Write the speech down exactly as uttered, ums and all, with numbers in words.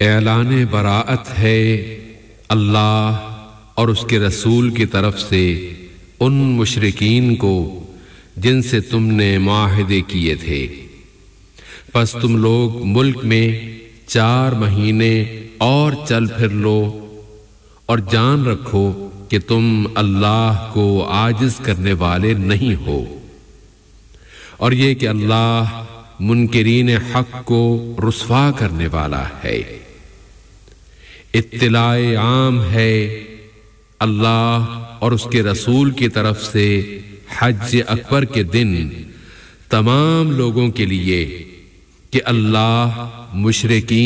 ऐलान बराअत है अल्लाह और उसके रसूल की तरफ से उन मुशरिकीन को जिनसे तुमने मुआहदे किए थे। बस तुम लोग मुल्क में चार महीने और चल फिर लो और जान रखो कि तुम अल्लाह को आजिज करने वाले नहीं हो, और ये कि अल्लाह मुनकिरीन हक को रुस्वा करने वाला है। इत्तिलाए आम है अल्लाह और उसके रसूल की तरफ से हज अकबर के दिन तमाम लोगों के लिए कि अल्लाह मुशरिकीन